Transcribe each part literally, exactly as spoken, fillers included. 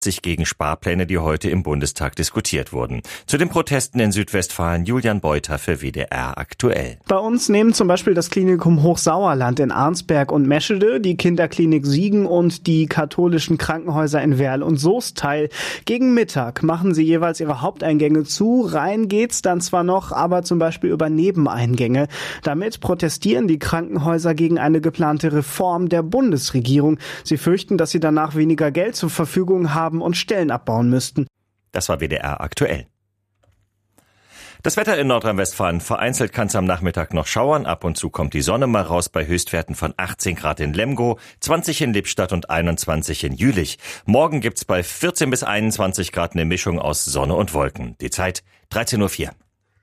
sich gegen Sparpläne, die heute im Bundestag diskutiert wurden. Zu den Protesten in Südwestfalen Julian Beuter für W D R aktuell. Bei uns nehmen zum Beispiel das Klinikum Hochsauerland in Arnsberg und Meschede, die Kinderklinik Siegen und die katholischen Krankenhäuser in Werl und Soest teil. Gegen Mittag machen sie jeweils ihre Haupteingänge zu. Rein geht's dann zwar noch, aber zum Beispiel über Nebeneingänge. Damit protestieren die Krankenhäuser gegen eine geplante Reform der Bundesregierung. Sie fürchten, dass sie danach weniger Geld zur Verfügung haben und Stellen abbauen müssten. Das war W D R aktuell. Das Wetter in Nordrhein-Westfalen. Vereinzelt kann es am Nachmittag noch schauern. Ab und zu kommt die Sonne mal raus bei Höchstwerten von achtzehn Grad in Lemgo, zwanzig in Lippstadt und einundzwanzig in Jülich. Morgen gibt's bei vierzehn bis einundzwanzig Grad eine Mischung aus Sonne und Wolken. Die Zeit dreizehn Uhr vier.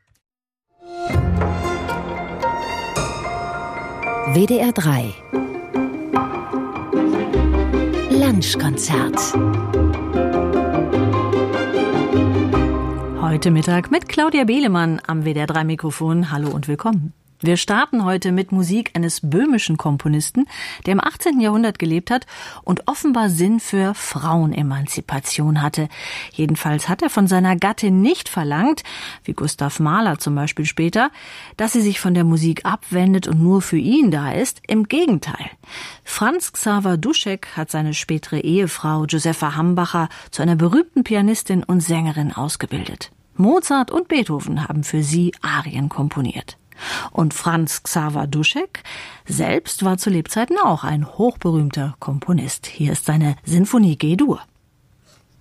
W D R drei Lunchkonzert. Heute Mittag mit Claudia Behlemann am W D R drei Mikrofon. Hallo und willkommen. Wir starten heute mit Musik eines böhmischen Komponisten, der im achtzehnten Jahrhundert gelebt hat und offenbar Sinn für Frauenemanzipation hatte. Jedenfalls hat er von seiner Gattin nicht verlangt, wie Gustav Mahler zum Beispiel später, dass sie sich von der Musik abwendet und nur für ihn da ist. Im Gegenteil. Franz Xaver Duschek hat seine spätere Ehefrau Josepha Hambacher zu einer berühmten Pianistin und Sängerin ausgebildet. Mozart und Beethoven haben für sie Arien komponiert. Und Franz Xaver Duschek selbst war zu Lebzeiten auch ein hochberühmter Komponist. Hier ist seine Sinfonie G-Dur.